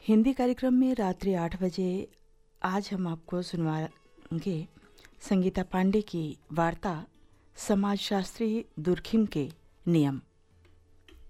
हिंदी कार्यक्रम में रात्रि 8 बजे आज हम आपको सुनवाएंगे संगीता पांडे की वार्ता समाजशास्त्री दुर्खिम के नियम।